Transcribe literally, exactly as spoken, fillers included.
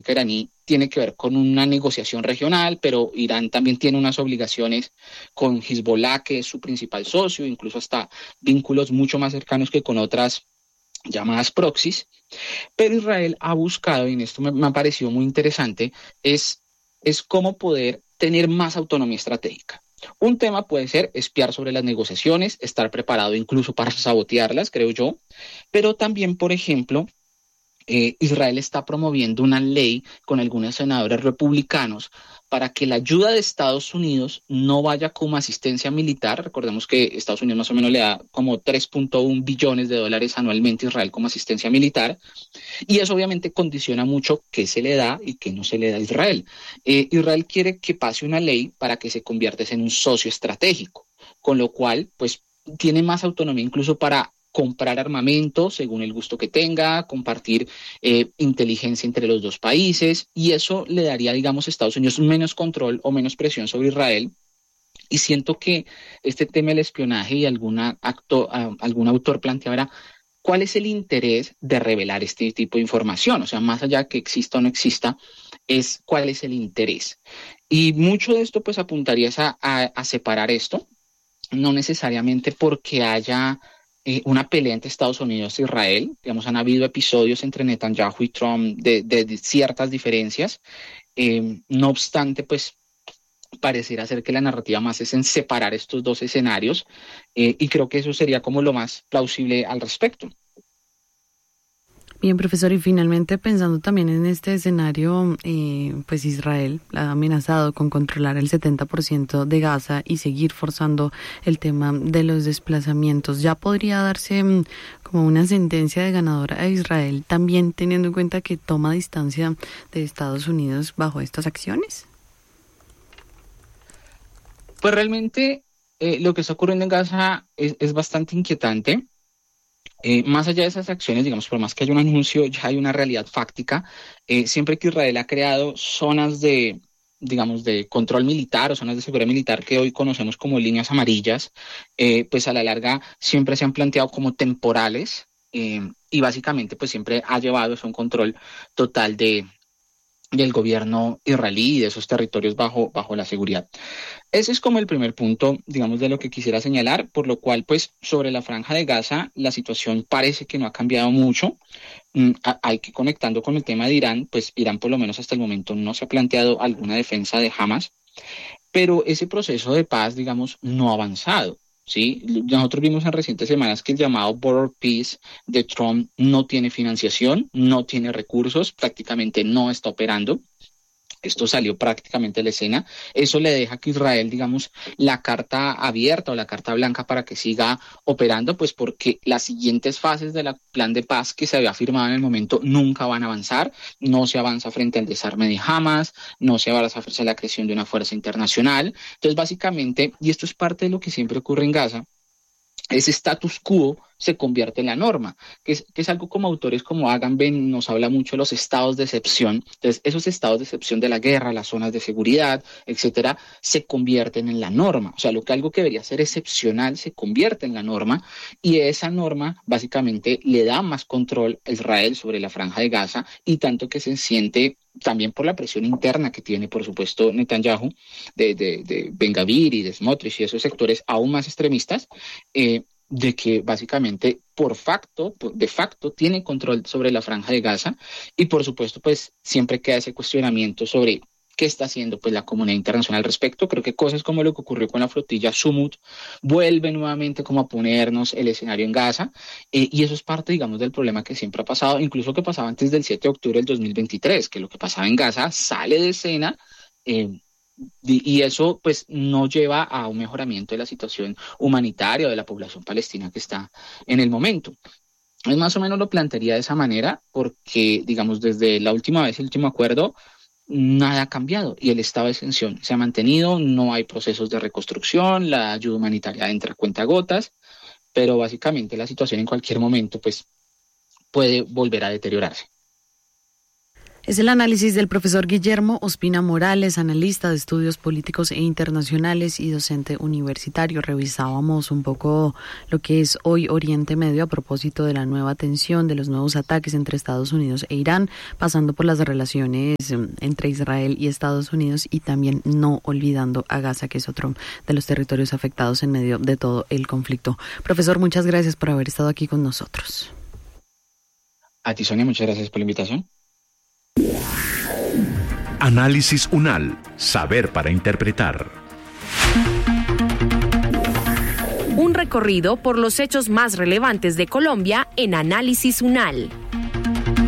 política iraní tiene que ver con una negociación regional, pero Irán también tiene unas obligaciones con Hezbollah, que es su principal socio, incluso hasta vínculos mucho más cercanos que con otras llamadas proxies. Pero Israel ha buscado, y en esto me, me ha parecido muy interesante, es, es cómo poder tener más autonomía estratégica. Un tema puede ser espiar sobre las negociaciones, estar preparado incluso para sabotearlas, creo yo, pero también, por ejemplo, eh, Israel está promoviendo una ley con algunos senadores republicanos para que la ayuda de Estados Unidos no vaya como asistencia militar. Recordemos que Estados Unidos más o menos le da como tres punto uno billones de dólares anualmente a Israel como asistencia militar, y eso obviamente condiciona mucho qué se le da y qué no se le da a Israel. Eh, Israel quiere que pase una ley para que se convierta en un socio estratégico, con lo cual pues tiene más autonomía incluso para comprar armamento según el gusto que tenga, compartir eh, inteligencia entre los dos países, y eso le daría, digamos, a Estados Unidos menos control o menos presión sobre Israel. Y siento que este tema del espionaje, y alguna acto, uh, algún autor planteaba cuál es el interés de revelar este tipo de información, o sea, más allá de que exista o no exista, es cuál es el interés. Y mucho de esto pues apuntaría a, a, a separar esto, no necesariamente porque haya eh, una pelea entre Estados Unidos e Israel. Digamos, han habido episodios entre Netanyahu y Trump de, de, de ciertas diferencias. Eh, no obstante, pues pareciera ser que la narrativa más es en separar estos dos escenarios, eh, y creo que eso sería como lo más plausible al respecto. Bien, profesor, y finalmente pensando también en este escenario, eh, pues Israel ha amenazado con controlar el setenta por ciento de Gaza y seguir forzando el tema de los desplazamientos. ¿Ya podría darse um, como una sentencia de ganador a Israel, también teniendo en cuenta que toma distancia de Estados Unidos bajo estas acciones? Pues realmente eh, lo que está ocurriendo en Gaza es, es bastante inquietante. Eh, más allá de esas acciones, digamos, por más que haya un anuncio, ya hay una realidad fáctica. Eh, siempre que Israel ha creado zonas de, digamos, de control militar o zonas de seguridad militar que hoy conocemos como líneas amarillas, eh, pues a la larga siempre se han planteado como temporales, eh, y básicamente pues siempre ha llevado a un control total de, del gobierno israelí y de esos territorios bajo, bajo la seguridad. Ese es como el primer punto, digamos, de lo que quisiera señalar, por lo cual, pues, sobre la Franja de Gaza, la situación parece que no ha cambiado mucho. Mm, a- hay que, conectando con el tema de Irán, pues Irán por lo menos hasta el momento no se ha planteado alguna defensa de Hamas, pero ese proceso de paz, digamos, no ha avanzado. ¿Sí? Nosotros vimos en recientes semanas que el llamado Border Peace de Trump no tiene financiación, no tiene recursos, prácticamente no está operando. Esto salió prácticamente de la escena. Eso le deja que Israel, digamos, la carta abierta o la carta blanca para que siga operando, pues porque las siguientes fases del plan de paz que se había firmado en el momento nunca van a avanzar. No se avanza frente al desarme de Hamas, no se avanza frente a la creación de una fuerza internacional. Entonces, básicamente, y esto es parte de lo que siempre ocurre en Gaza, ese status quo se convierte en la norma, que es, que es algo como autores como Agamben nos habla mucho de los estados de excepción. Entonces, esos estados de excepción de la guerra, las zonas de seguridad, etcétera, se convierten en la norma. O sea, lo que algo que debería ser excepcional se convierte en la norma, y esa norma básicamente le da más control a Israel sobre la Franja de Gaza, y tanto que se siente también por la presión interna que tiene, por supuesto, Netanyahu, de, de, de Ben Gavir y de Smotrich y esos sectores aún más extremistas, eh, de que básicamente por facto, de facto, tiene control sobre la Franja de Gaza, y por supuesto, pues siempre queda ese cuestionamiento sobre qué está haciendo pues la comunidad internacional al respecto. Creo que cosas como lo que ocurrió con la flotilla Sumut vuelve nuevamente como a ponernos el escenario en Gaza, eh, y eso es parte, digamos, del problema que siempre ha pasado, incluso que pasaba antes del siete de octubre del dos mil veintitrés, que lo que pasaba en Gaza sale de escena, eh, y eso pues no lleva a un mejoramiento de la situación humanitaria de la población palestina que está en el momento. Es más o menos lo plantearía de esa manera porque, digamos, desde la última vez, el último acuerdo, nada ha cambiado y el estado de exención se ha mantenido, no hay procesos de reconstrucción, la ayuda humanitaria entra a cuentagotas, pero básicamente la situación en cualquier momento pues puede volver a deteriorarse. Es el análisis del profesor Guillermo Ospina Morales, analista de estudios políticos e internacionales y docente universitario. Revisábamos un poco lo que es hoy Oriente Medio a propósito de la nueva tensión, de los nuevos ataques entre Estados Unidos e Irán, pasando por las relaciones entre Israel y Estados Unidos y también no olvidando a Gaza, que es otro de los territorios afectados en medio de todo el conflicto. Profesor, muchas gracias por haber estado aquí con nosotros. A ti, Sonia, muchas gracias por la invitación. Análisis UNAL, saber para interpretar. Un recorrido por los hechos más relevantes de Colombia en Análisis UNAL.